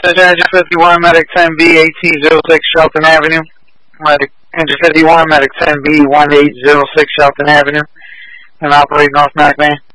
Engine 51, Medic 10B, 1806 Shelton Avenue. Engine 51, Medic 10B, 1806 Shelton Avenue. And operate North Mac Lane.